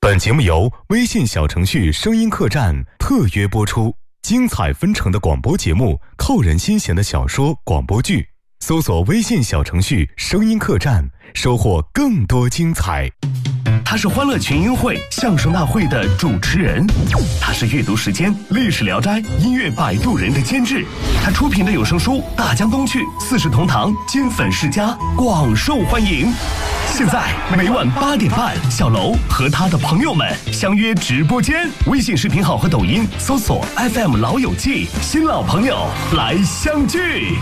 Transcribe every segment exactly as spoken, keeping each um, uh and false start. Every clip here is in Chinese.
本节目由微信小程序声音客栈特约播出，精彩纷呈的广播节目，扣人心弦的小说广播剧，搜索微信小程序声音客栈，收获更多精彩。 他是欢乐群英会相声大会的主持人，他是阅读时间历史聊斋音乐摆渡人的监制，他出品的有声书大江东去四世同堂金粉世家广受欢迎。现在每晚八点半，小楼和他的朋友们相约直播间，微信视频号和抖音搜索 F M 老友记，新老朋友来相聚。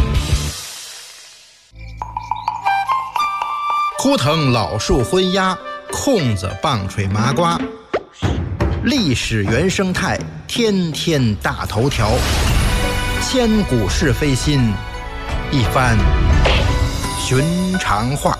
枯藤老树昏鸦，空子棒槌麻瓜，历史原生态，天天大头条，千古是非心，一番寻常话。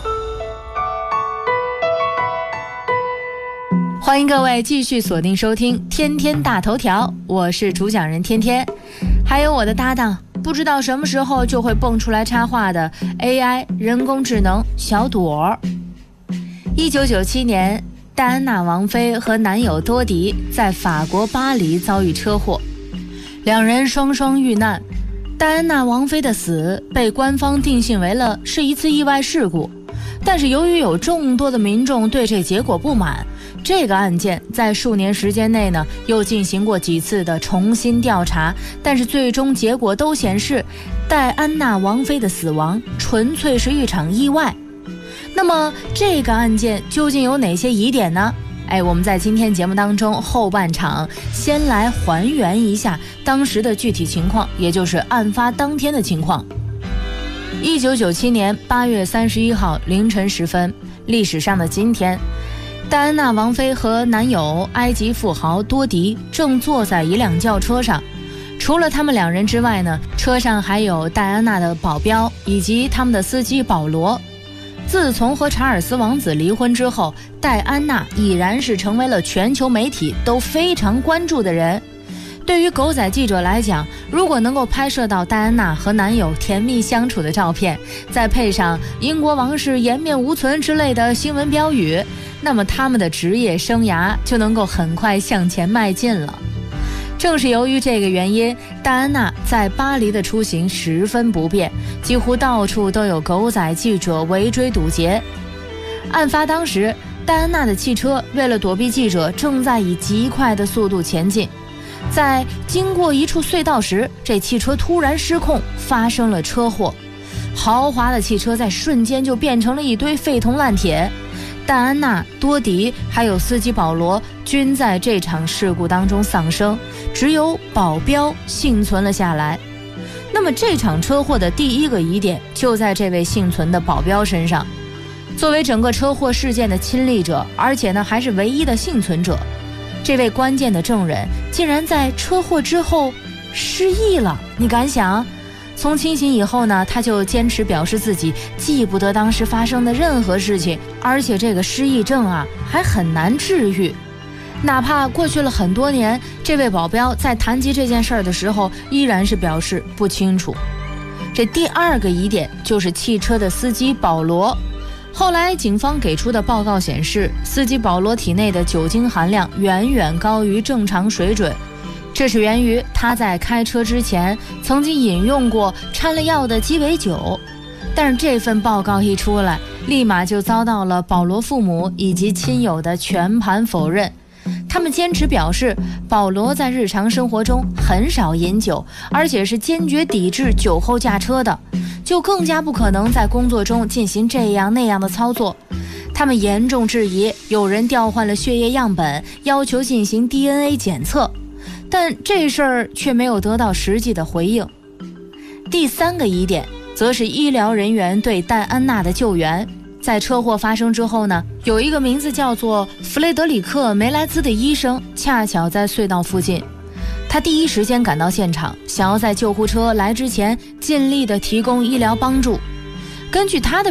欢迎各位继续锁定收听天天大头条，我是主讲人天天，还有我的搭档，不知道什么时候就会蹦出来插话的 A I 人工智能小朵。一九九七年，戴安娜王妃和男友多迪在法国巴黎遭遇车祸，两人双双遇难。戴安娜王妃的死被官方定性为了是一次意外事故，但是由于有众多的民众对这结果不满，这个案件在数年时间内呢，又进行过几次的重新调查，但是最终结果都显示，戴安娜王妃的死亡纯粹是一场意外。那么这个案件究竟有哪些疑点呢？哎，我们在今天节目当中后半场先来还原一下当时的具体情况，也就是案发当天的情况。一九九七年八月三十一号凌晨时分，历史上的今天，戴安娜王妃和男友埃及富豪多迪正坐在一辆轿车上，除了他们两人之外呢，车上还有戴安娜的保镖以及他们的司机保罗。自从和查尔斯王子离婚之后，戴安娜已然是成为了全球媒体都非常关注的人。对于狗仔记者来讲，如果能够拍摄到戴安娜和男友甜蜜相处的照片，再配上英国王室颜面无存之类的新闻标语，那么他们的职业生涯就能够很快向前迈进了。正是由于这个原因，戴安娜在巴黎的出行十分不便，几乎到处都有狗仔记者围追堵截。案发当时，戴安娜的汽车为了躲避记者，正在以极快的速度前进。在经过一处隧道时，这汽车突然失控，发生了车祸。豪华的汽车在瞬间就变成了一堆废铜烂铁。戴安娜、多迪还有司机保罗均在这场事故当中丧生，只有保镖幸存了下来。那么这场车祸的第一个疑点就在这位幸存的保镖身上。作为整个车祸事件的亲历者，而且呢还是唯一的幸存者，这位关键的证人竟然在车祸之后失忆了。你敢想？从清醒以后呢，他就坚持表示自己记不得当时发生的任何事情，而且这个失忆症啊还很难治愈。哪怕过去了很多年，这位保镖在谈及这件事儿的时候依然是表示不清楚。这第二个疑点就是汽车的司机保罗。后来警方给出的报告显示，司机保罗体内的酒精含量远远高于正常水准，这是源于他在开车之前曾经饮用过掺了药的鸡尾酒。但是这份报告一出来，立马就遭到了保罗父母以及亲友的全盘否认。他们坚持表示，保罗在日常生活中很少饮酒，而且是坚决抵制酒后驾车的，就更加不可能在工作中进行这样那样的操作。他们严重质疑有人调换了血液样本，要求进行 D N A 检测，但这事儿却没有得到实际的回应。第三个疑点则是医疗人员对戴安娜的救援。在车祸发生之后呢，有一个名字叫做弗雷德里克·梅莱兹的医生恰巧在隧道附近，他第一时间赶到现场，想要在救护车来之前尽力地提供医疗帮助。根据他的